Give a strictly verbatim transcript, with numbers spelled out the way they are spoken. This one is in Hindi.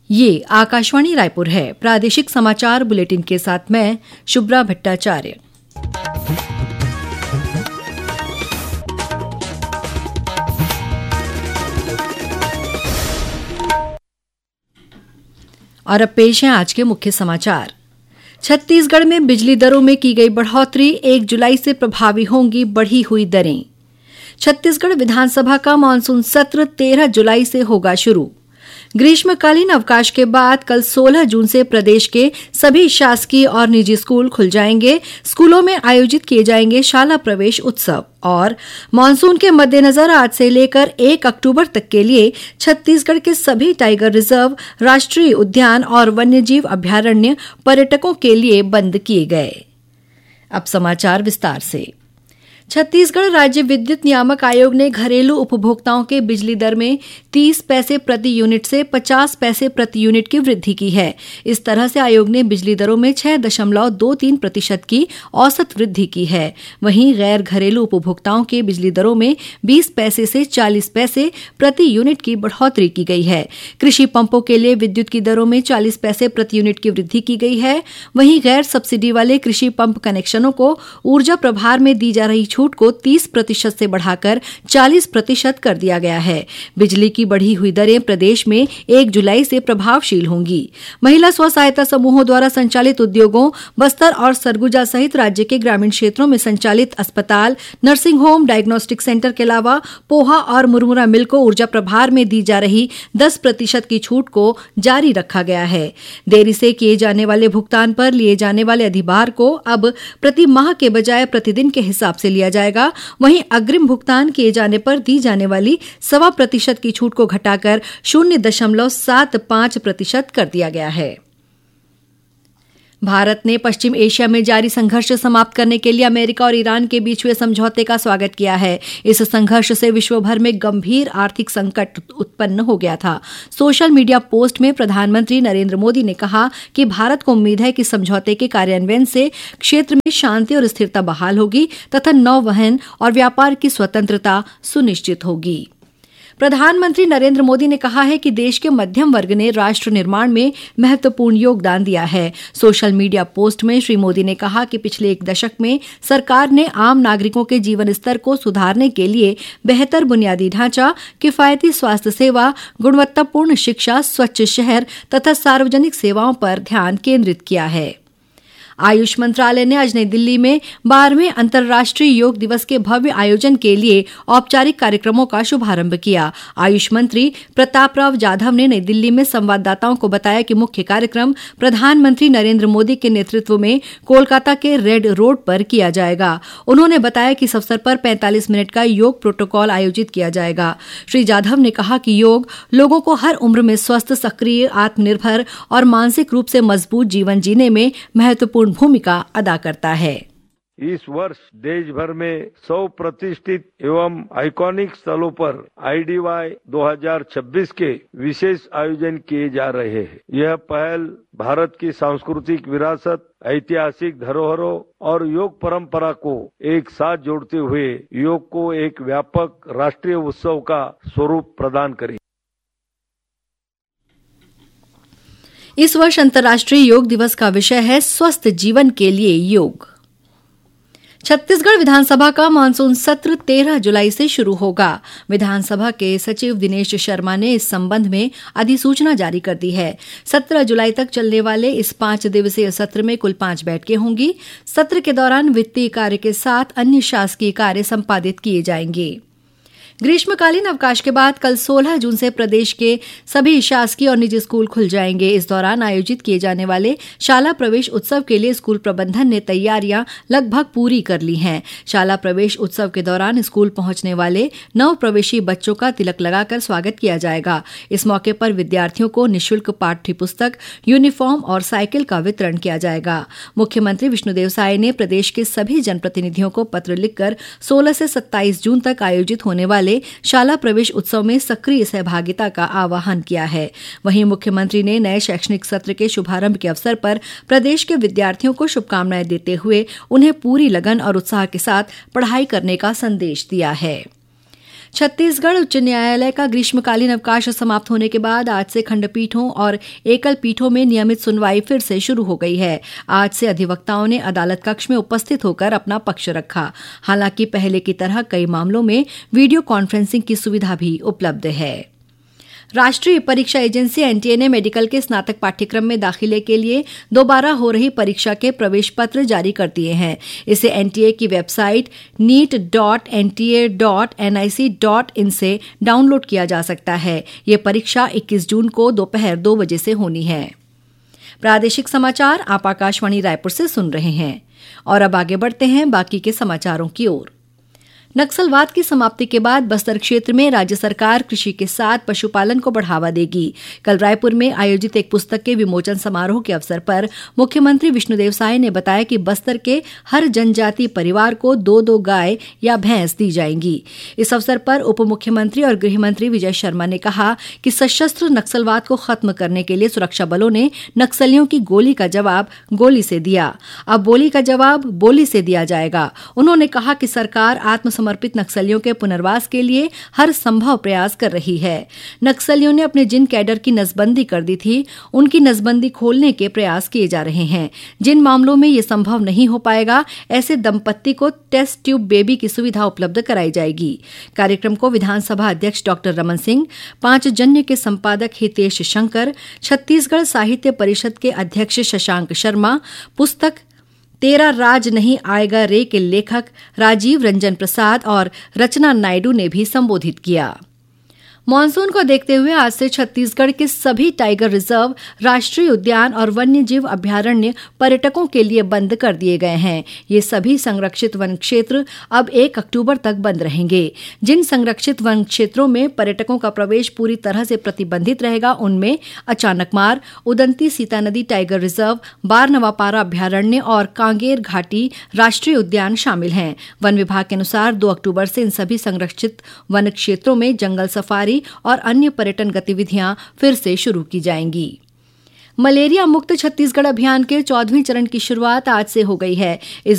ये आकाशवाणी रायपुर है। प्रादेशिक समाचार बुलेटिन के साथ मैं शुभ्रा भट्टाचार्य। और अब पेश हैं आज के मुख्य समाचार। छत्तीसगढ़ में बिजली दरों में की गई बढ़ोतरी, एक जुलाई से प्रभावी होंगी बढ़ी हुई दरें। छत्तीसगढ़ विधानसभा का मानसून सत्र तेरह जुलाई से होगा शुरू। ग्रीष्मकालीन अवकाश के बाद कल सोलह जून से प्रदेश के सभी शासकीय और निजी स्कूल खुल जाएंगे। स्कूलों में आयोजित किए जाएंगे शाला प्रवेश उत्सव। और मानसून के मद्देनजर आज से लेकर एक अक्टूबर तक के लिए छत्तीसगढ़ के सभी टाइगर रिजर्व, राष्ट्रीय उद्यान और वन्यजीव अभयारण्य पर्यटकों के लिए बंद किए गए। अब समाचार विस्तार से। छत्तीसगढ़ राज्य विद्युत नियामक आयोग ने घरेलू उपभोक्ताओं के बिजली दर में तीस पैसे प्रति यूनिट से पचास पैसे प्रति यूनिट की वृद्धि की है। इस तरह से आयोग ने बिजली दरों में छह दशमलव दो तीन प्रतिशत की औसत वृद्धि की है। वहीं गैर घरेलू उपभोक्ताओं के बिजली दरों में बीस पैसे से चालीस पैसे प्रति यूनिट की बढ़ोतरी की गई है। कृषि पंपों के लिए विद्युत की दरों में चालीस पैसे प्रति यूनिट की वृद्धि की गई है। वहीं गैर सब्सिडी वाले कृषि पंप कनेक्शनों को ऊर्जा प्रभार में दी जा रही छूट को तीस प्रतिशत से बढ़ाकर चालीस प्रतिशत कर दिया गया है। बिजली की बढ़ी हुई दरें प्रदेश में एक जुलाई से प्रभावशील होंगी। महिला स्व सहायता समूहों द्वारा संचालित उद्योगों, बस्तर और सरगुजा सहित राज्य के ग्रामीण क्षेत्रों में संचालित अस्पताल, नर्सिंग होम, डायग्नोस्टिक सेंटर के अलावा पोहा और मुरमुरा मिल को ऊर्जा प्रभार में दी जा रही दस प्रतिशत की छूट को जारी रखा गया है। देरी से किए जाने वाले भुगतान पर लिए जाने वाले अधिभार को अब प्रति माह के बजाय प्रतिदिन के हिसाब से लिया जाएगा। वहीं अग्रिम भुगतान किए जाने पर दी जाने वाली सवा प्रतिशत की छूट को घटाकर शून्य दशमलव सात पांच प्रतिशत कर दिया गया है। भारत ने पश्चिम एशिया में जारी संघर्ष समाप्त करने के लिए अमेरिका और ईरान के बीच हुए समझौते का स्वागत किया है। इस संघर्ष से विश्व भर में गंभीर आर्थिक संकट उत्पन्न हो गया था। सोशल मीडिया पोस्ट में प्रधानमंत्री नरेंद्र मोदी ने कहा कि भारत को उम्मीद है कि समझौते के कार्यान्वयन से क्षेत्र में शांति और स्थिरता बहाल होगी तथा नौवहन और व्यापार की स्वतंत्रता सुनिश्चित होगी। प्रधानमंत्री नरेंद्र मोदी ने कहा है कि देश के मध्यम वर्ग ने राष्ट्र निर्माण में महत्वपूर्ण योगदान दिया है। सोशल मीडिया पोस्ट में श्री मोदी ने कहा कि पिछले एक दशक में सरकार ने आम नागरिकों के जीवन स्तर को सुधारने के लिए बेहतर बुनियादी ढांचा, किफायती स्वास्थ्य सेवा, गुणवत्तापूर्ण शिक्षा, स्वच्छ शहर तथा सार्वजनिक सेवाओं पर ध्यान केंद्रित किया है। आयुष मंत्रालय ने आज नई दिल्ली में बारहवें अंतर्राष्ट्रीय योग दिवस के भव्य आयोजन के लिए औपचारिक कार्यक्रमों का शुभारंभ किया। आयुष मंत्री प्रताप राव जाधव ने नई दिल्ली में संवाददाताओं को बताया कि मुख्य कार्यक्रम प्रधानमंत्री नरेंद्र मोदी के नेतृत्व में कोलकाता के रेड रोड पर किया जाएगा। उन्होंने बताया कि इस अवसर पर पैंतालीस मिनट का योग प्रोटोकॉल आयोजित किया जाएगा। श्री जाधव ने कहा कि योग लोगों को हर उम्र में स्वस्थ, सक्रिय, आत्मनिर्भर और मानसिक रूप से मजबूत जीवन जीने में महत्वपूर्ण भूमिका अदा करता है। इस वर्ष देश भर में सौ प्रतिष्ठित एवं आइकॉनिक स्थलों पर आई डी वाई दो हज़ार छब्बीस के विशेष आयोजन किए जा रहे हैं। यह पहल भारत की सांस्कृतिक विरासत, ऐतिहासिक धरोहरों और योग परंपरा को एक साथ जोड़ते हुए योग को एक व्यापक राष्ट्रीय उत्सव का स्वरूप प्रदान करेगी। इस वर्ष अंतर्राष्ट्रीय योग दिवस का विषय है स्वस्थ जीवन के लिए योग। छत्तीसगढ़ विधानसभा का मानसून सत्र तेरह जुलाई से शुरू होगा। विधानसभा के सचिव दिनेश शर्मा ने इस संबंध में अधिसूचना जारी कर दी है। सत्रह जुलाई तक चलने वाले इस पांच दिवसीय सत्र में कुल पांच बैठकें होंगी। सत्र के दौरान वित्तीय कार्य के साथ अन्य शासकीय कार्य संपादित किए जाएंगे। ग्रीष्मकालीन अवकाश के बाद कल सोलह जून से प्रदेश के सभी शासकीय और निजी स्कूल खुल जाएंगे। इस दौरान आयोजित किए जाने वाले शाला प्रवेश उत्सव के लिए स्कूल प्रबंधन ने तैयारियां लगभग पूरी कर ली हैं। शाला प्रवेश उत्सव के दौरान स्कूल पहुंचने वाले नव प्रवेशी बच्चों का तिलक लगाकर स्वागत किया जाएगा। इस मौके पर विद्यार्थियों को निःशुल्क पाठ्य पुस्तक, यूनिफॉर्म और साइकिल का वितरण किया जाएगा। मुख्यमंत्री विष्णुदेव साय ने प्रदेश के सभी जनप्रतिनिधियों को पत्र लिखकर सोलह से सत्ताईस जून तक आयोजित होने वाले शाला प्रवेश उत्सव में सक्रिय सहभागिता का आह्वान किया है। वहीं मुख्यमंत्री ने नए शैक्षणिक सत्र के शुभारंभ के अवसर पर प्रदेश के विद्यार्थियों को शुभकामनाएं देते हुए उन्हें पूरी लगन और उत्साह के साथ पढ़ाई करने का संदेश दिया है। छत्तीसगढ़ उच्च न्यायालय का ग्रीष्मकालीन अवकाश समाप्त होने के बाद आज से खंडपीठों और एकल पीठों में नियमित सुनवाई फिर से शुरू हो गई है। आज से अधिवक्ताओं ने अदालत कक्ष में उपस्थित होकर अपना पक्ष रखा। हालांकि पहले की तरह कई मामलों में वीडियो कॉन्फ्रेंसिंग की सुविधा भी उपलब्ध है। राष्ट्रीय परीक्षा एजेंसी एनटीए ने मेडिकल के स्नातक पाठ्यक्रम में दाखिले के लिए दोबारा हो रही परीक्षा के प्रवेश पत्र जारी कर दिए हैं। इसे एनटीए की website NEET dot N T A dot N I C dot in से डाउनलोड किया जा सकता है। ये परीक्षा इक्कीस जून को दोपहर दो बजे से होनी है। प्रादेशिक समाचार आप आकाशवाणी रायपुर से सुन रहे हैं और अब आगे बढ़ते हैं बाकी के समाचारों की ओर। नक्सलवाद की समाप्ति के बाद बस्तर क्षेत्र में राज्य सरकार कृषि के साथ पशुपालन को बढ़ावा देगी। कल रायपुर में आयोजित एक पुस्तक के विमोचन समारोह के अवसर पर मुख्यमंत्री विष्णुदेव साय ने बताया कि बस्तर के हर जनजाति परिवार को दो दो गाय या भैंस दी जाएंगी। इस अवसर पर उप मुख्यमंत्री और गृह मंत्री विजय शर्मा ने कहा कि सशस्त्र नक्सलवाद को खत्म करने के लिए सुरक्षा बलों ने नक्सलियों की गोली का जवाब गोली से दिया। अब बोली का जवाब बोली से दिया जाएगा। उन्होंने कहा कि सरकार आत्म समर्पित नक्सलियों के पुनर्वास के लिए हर संभव प्रयास कर रही है। नक्सलियों ने अपने जिन कैडर की नसबंदी कर दी थी, उनकी नसबंदी खोलने के प्रयास किए जा रहे हैं। जिन मामलों में ये संभव नहीं हो पाएगा, ऐसे दंपत्ति को टेस्ट ट्यूब बेबी की सुविधा उपलब्ध कराई जाएगी। कार्यक्रम को विधानसभा अध्यक्ष डॉक्टर रमन सिंह, पांचजन्य के संपादक हितेश शंकर, छत्तीसगढ़ साहित्य परिषद के अध्यक्ष शशांक शर्मा, पुस्तक तेरा राज नहीं आएगा रे के लेखक राजीव रंजन प्रसाद और रचना नायडू ने भी संबोधित किया। मानसून को देखते हुए आज से छत्तीसगढ़ के सभी टाइगर रिजर्व, राष्ट्रीय उद्यान और वन्य जीव अभ्यारण्य पर्यटकों के लिए बंद कर दिए गए हैं। ये सभी संरक्षित वन क्षेत्र अब एक अक्टूबर तक बंद रहेंगे। जिन संरक्षित वन क्षेत्रों में पर्यटकों का प्रवेश पूरी तरह से प्रतिबंधित रहेगा, उनमें अचानकमार, उदंती सीता नदी टाइगर रिजर्व, बारनवापारा अभ्यारण्य और कांगेर घाटी राष्ट्रीय उद्यान शामिल हैं। वन विभाग के अनुसार दो अक्टूबर से इन सभी संरक्षित वन क्षेत्रों में जंगल सफारी और अन्य पर्यटन गतिविधियां फिर से शुरू की जाएंगी। मलेरिया मुक्त छत्तीसगढ़ अभियान के चौदहवें चरण की शुरुआत आज से हो गई है। इस